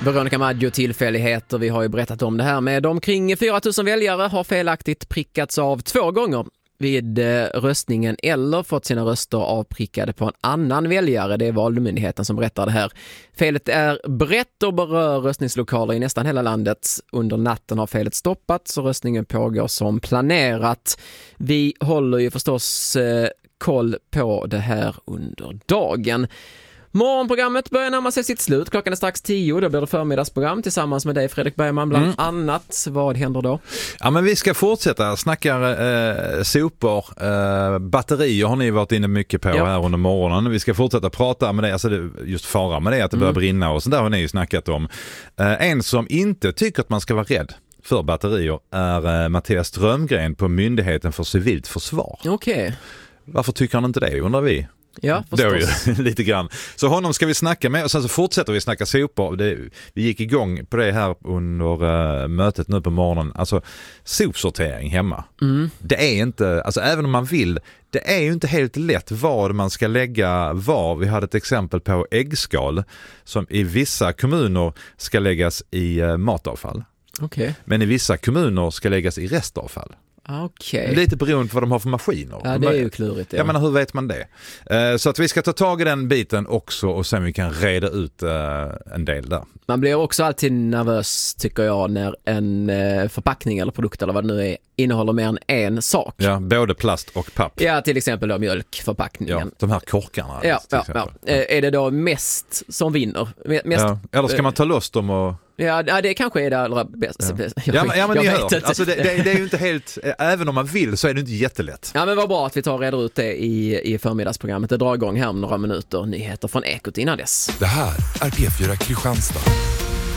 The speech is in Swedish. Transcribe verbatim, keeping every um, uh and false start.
Veronica Maggio, tillfälligheter. Vi har ju berättat om det här med omkring fyra tusen väljare har felaktigt prickats av två gånger vid röstningen eller fått sina röster avprickade på en annan väljare. Det är Valmyndigheten som berättar det här. Felet är brett och berör röstningslokaler i nästan hela landet. Under natten har felet stoppats och röstningen pågår som planerat. Vi håller ju förstås eh, koll på det här under dagen. Morgonprogrammet börjar närma sig sitt slut. Klockan är strax tio. Då blir det förmiddagsprogram tillsammans med dig, Fredrik Bergman, bland mm. annat. Vad händer då? Ja, men vi ska fortsätta snacka eh, sopor. Eh, batterier har ni varit inne mycket på ja. här under morgonen. Vi ska fortsätta prata med det. Alltså det, just fara med det, att det börjar mm. brinna och så där har ni ju snackat om. Eh, en som inte tycker att man ska vara rädd för batterier är eh, Mattias Strömgren på Myndigheten för civilt försvar. Okej. Okay. Varför tycker han inte det, undrar vi? Ja, förstås. Ju, lite grann. Så honom ska vi snacka med och sen så fortsätter vi snacka sopor. Det, vi gick igång på det här under uh, mötet nu på morgonen. Alltså sopsortering hemma. Mm. Det är inte, alltså även om man vill, det är ju inte helt lätt vad man ska lägga var. Vi hade ett exempel på äggskal som i vissa kommuner ska läggas i uh, matavfall. Okay. Men i vissa kommuner ska läggas i restavfall. Okay. Lite beroende på vad de har för maskiner. Ja, det är ju klurigt. Ja. Jag menar, hur vet man det? Uh, så att vi ska ta tag i den biten också och sen vi kan reda ut uh, en del där. Man blir också alltid nervös, tycker jag, när en uh, förpackning eller produkt eller vad det nu är innehåller mer än en sak. Ja, både plast och papp. Ja, till exempel då mjölkförpackningen. Ja, de här korkarna. Ja, ja, ja. Uh, är det då mest som vinner? Mest, ja. Eller ska man ta loss dem och... Ja, det kanske är det allra bästa. Ja, ja, men, ja, men ni hör. Alltså det, det, det är ju inte helt, även om man vill så är det inte jättelätt. Ja, men vad bra att vi tar och reder ut det i, i förmiddagsprogrammet. Det drar igång här om några minuter. Nyheter från Ekot innan dess. Det här är P fyra Kristianstad.